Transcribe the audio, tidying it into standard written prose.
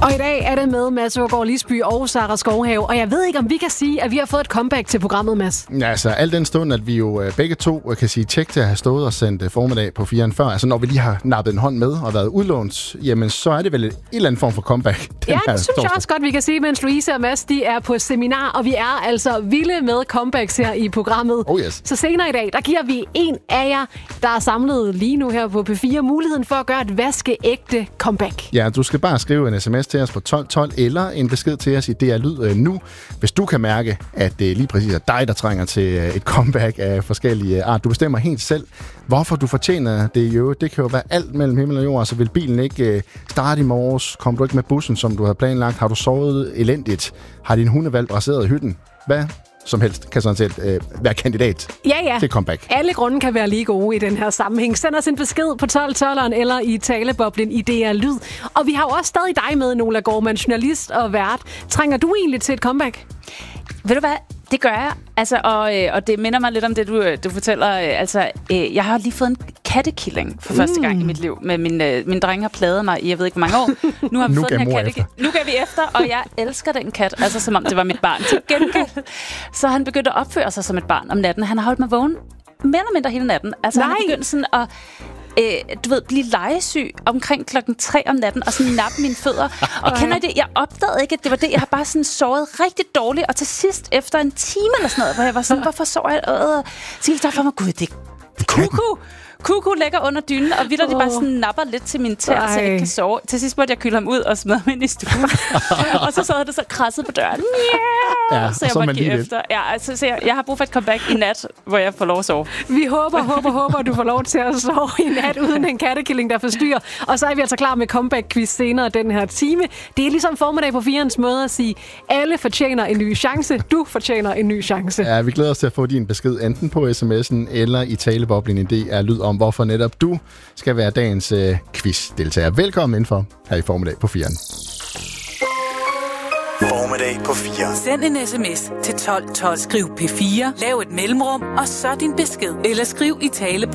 Og i dag er det med Mads Aagaard Lisby og Sara Skovhave. Og jeg ved ikke, om vi kan sige, at vi har fået et comeback til programmet, Mads. Ja, altså al den stund, at vi jo begge to kan sige tjek til at have stået og sendt formiddag på 4'eren før. Altså når vi lige har nappet en hånd med og været udlånt, jamen så er det vel en eller anden form for comeback. Ja, det synes jeg også godt, vi kan sige, mens Louise og Mads, de er på seminar. Og vi er altså vilde med comebacks her i programmet. Oh yes. Så senere i dag, der giver vi en af jer, der er samlet lige nu her på P4, muligheden for at gøre et vaskeægte comeback. Ja, du skal bare skrive en sms til os på 1212 eller en besked til os i DR Lyd nu, hvis du kan mærke, at det lige præcis er dig, der trænger til et comeback af forskellige art. Du bestemmer helt selv, hvorfor du fortjener det jo. Det kan jo være alt mellem himmel og jord, så vil bilen ikke starte i morges, kommer du ikke med bussen, som du havde planlagt, har du sovet elendigt, har din hundevalg raseret i hytten, hvad som helst kan sådan set være kandidat til comeback. Alle grunde kan være lige gode i den her sammenhæng. Send os en besked på 1212'eren eller i taleboblen i DR Lyd. Og vi har jo også stadig dig med, Nola Gorman, journalist og vært. Trænger du egentlig til et comeback? Ved du hvad? Det gør jeg. Altså, og det minder mig lidt om det, du fortæller. Jeg har lige fået en kattekilling for første gang i mit liv. Men min dreng har plaget mig i, jeg ved ikke, hvor mange år. Nu har vi fået den her kattekilling. Nu kan vi efter, og jeg elsker den kat. Altså, som om det var mit barn. Til gengæld, så han begyndte at opføre sig som et barn om natten. Han har holdt mig vågen mere eller mindre hele natten. Altså, han har begyndt sådan at blive legesyg omkring 3:00 om natten, og sådan nappe mine fødder. Og kender I det? Jeg opdagede ikke, at det var det. Jeg har bare sådan sovet rigtig dårligt, og til sidst, efter en time eller sådan noget, hvor jeg var sådan, hvorfor sover jeg? Så gik der for mig, gud, det er Kuku ligger under dynen, og vildt, de bare sådan napper lidt til min tær, så jeg ikke kan sove. Til sidst måtte jeg kylde ham ud og smide ham ind i stuen. Og så sad det så krasset på døren. Yeah! Så jeg måtte give efter. Ja, altså, jeg har brug for et comeback i nat, hvor jeg får lov at sove. Vi håber, du får lov til at sove i nat uden en kattekilling, der forstyrrer. Og så er vi altså klar med comeback-quiz senere den her time. Det er ligesom formiddag på 4'erens måde at sige, alle fortjener en ny chance. Du fortjener en ny chance. Ja, vi glæder os til at få din besked enten på sms'en eller i taleboblen i DR Lyd om, hvorfor netop du skal være dagens quiz-deltager. Velkommen indenfor her i formiddag på 4'eren. Formiddag på 4. Send en sms til 1212. Skriv P4, lav et mellemrum, og så din besked. Eller skriv i taleboblen